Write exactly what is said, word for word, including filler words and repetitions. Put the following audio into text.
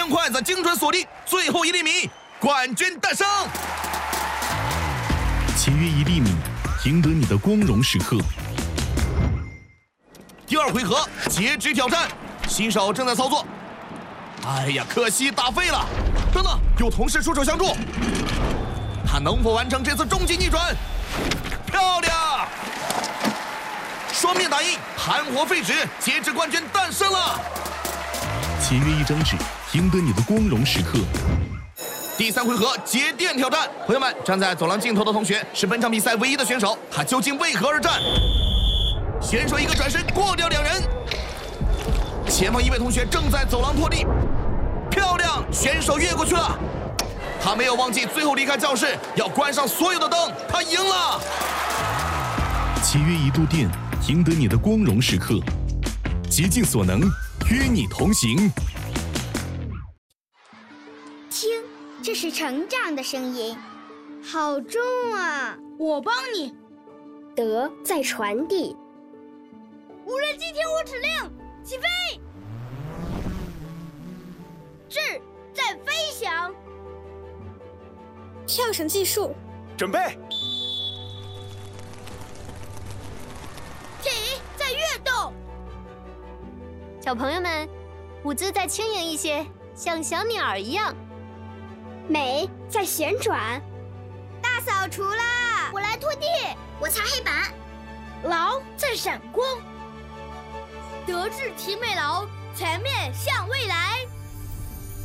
将筷子精准锁定最后一粒米，冠军诞生。 节约一粒米，赢得你的光荣时刻。 第二回合截止挑战，新手正在操作。哎呀，可惜打废了。等等，有同事出手相助，他能否完成这次终极逆转？漂亮！双面打印，含活废纸，截止冠军诞生了。 节约一张纸，赢得你的光荣时刻。 第三回合节电挑战，朋友们，站在走廊尽头的同学是本场比赛唯一的选手，他究竟为何而战？选手一个转身过掉两人，前方一位同学正在走廊拖地，漂亮，选手越过去了。他没有忘记最后离开教室要关上所有的灯，他赢了。 节约一度电，赢得你的光荣时刻。竭尽所能，与你同行。 听，这是成长的声音，好重啊！ 我帮你。 德在传递。 无人机听我指令，起飞！智在飞翔。 跳绳计数， 准备。 体在跃动。 小朋友们，舞姿再轻盈一些，像小鸟儿一样。 美在旋转。 大扫除啦！ 我来拖地，我擦黑板。 劳在闪光。德智体美劳，全面向未来。